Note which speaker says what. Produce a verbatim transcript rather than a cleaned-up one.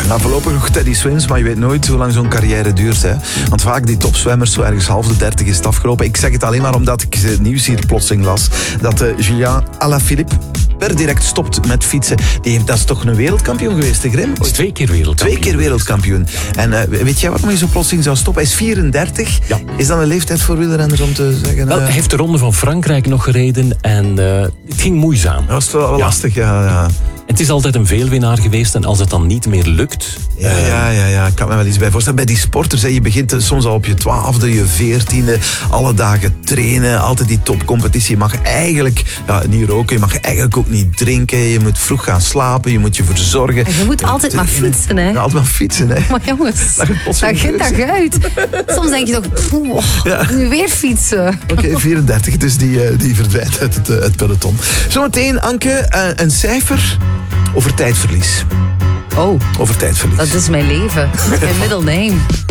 Speaker 1: Nou, voorlopig nog Teddy Swims, maar je weet nooit hoe lang zo'n carrière duurt. Hè. Want vaak die topzwemmers, zo ergens half de dertig is het afgelopen. Ik zeg het alleen maar omdat ik het nieuws hier plotseling las. Dat uh, Julien Alaphilippe per direct stopt met fietsen. Die heeft, dat is toch een wereldkampioen geweest, de Grim?
Speaker 2: Is twee keer wereldkampioen.
Speaker 1: Twee keer wereldkampioen. En uh, weet jij waarom hij zo plotseling zou stoppen? Hij is vierendertig.
Speaker 2: Ja.
Speaker 1: Is dat een leeftijd voor wielrenners om te zeggen?
Speaker 2: Wel,
Speaker 1: uh,
Speaker 2: hij heeft de Ronde van Frankrijk nog gereden en uh, het ging moeizaam.
Speaker 1: Dat was wel
Speaker 2: Ja.
Speaker 1: lastig, ja. ja.
Speaker 2: Het is altijd een veelwinnaar geweest en als het dan niet meer lukt...
Speaker 1: Ja, ja, ja, ja, ik kan me wel iets bij voorstellen. Bij die sporters, hè, je begint soms al op je twaalfde, je veertiende, alle dagen trainen, altijd die topcompetitie. Je mag eigenlijk ja, niet roken, je mag eigenlijk ook niet drinken, je moet vroeg gaan slapen, je moet je verzorgen.
Speaker 3: En je moet altijd maar fietsen, hè.
Speaker 1: Ja, altijd maar fietsen, hè.
Speaker 3: Maar jongens,
Speaker 1: Dat gaat plotseling
Speaker 3: dag in dag
Speaker 1: keuze.
Speaker 3: uit. Soms denk je toch, poeh,
Speaker 1: Ja.
Speaker 3: nu weer fietsen.
Speaker 1: Oké, okay, vierendertig, dus die, uh, die verdwijnt uit het, uh, het peloton. Zometeen, Anke, uh, een cijfer over tijdverlies.
Speaker 3: Oh,
Speaker 1: Over tijdverlies.
Speaker 3: dat is mijn leven. Mijn middle name.